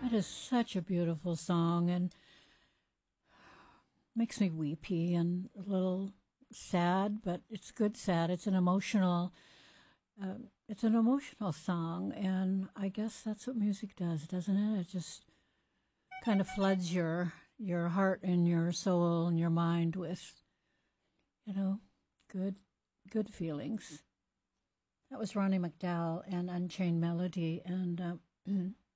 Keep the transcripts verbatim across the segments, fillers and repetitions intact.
That is such a beautiful song and makes me weepy and a little sad, but it's good sad. It's an emotional, uh, it's an emotional song, and I guess that's what music does, doesn't it? It just kind of floods your your heart and your soul and your mind with, you know, good good feelings. That was Ronnie McDowell and Unchained Melody, and uh,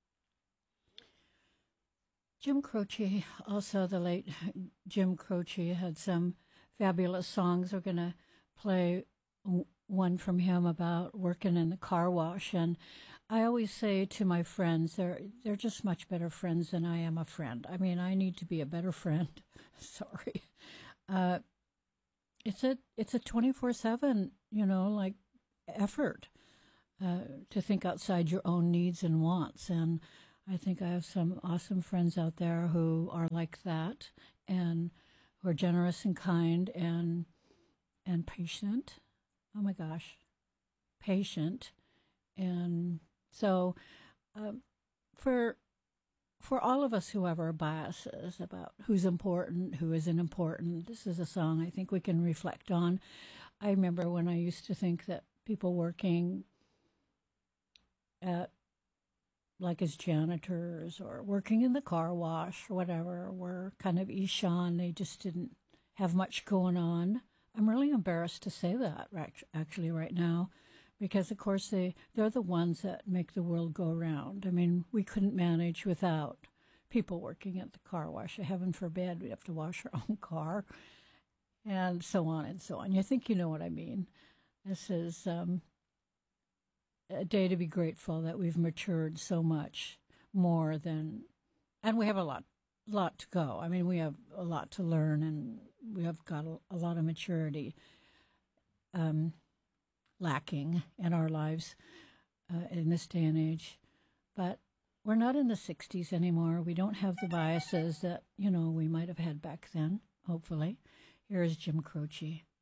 Jim Croce, also the late Jim Croce, had some fabulous songs. We're going to play one from him about working in the car wash. And I always say to my friends, they're, they're just much better friends than I am a friend. I mean, I need to be a better friend. Sorry. Uh, it's a it's a twenty-four seven, you know, like effort uh, to think outside your own needs and wants. And I think I have some awesome friends out there who are like that and who are generous and kind and and patient. Oh my gosh, patient. And so um, for for all of us who have our biases about who's important, who isn't important, this is a song I think we can reflect on. I remember when I used to think that people working at like as janitors or working in the car wash or whatever were kind of Ishan. They just didn't have much going on. I'm really embarrassed to say that actually right now, because of course they, they're the ones that make the world go round. I mean, we couldn't manage without people working at the car wash. Heaven forbid we'd have to wash our own car and so on and so on. You think you know what I mean. This is um, a day to be grateful that we've matured so much more than, and we have a lot, lot to go. I mean, we have a lot to learn, and we have got a, a lot of maturity um, lacking in our lives uh, in this day and age. But we're not in the sixties anymore. We don't have the biases that, you know, we might have had back then, hopefully. Here is Jim Croce.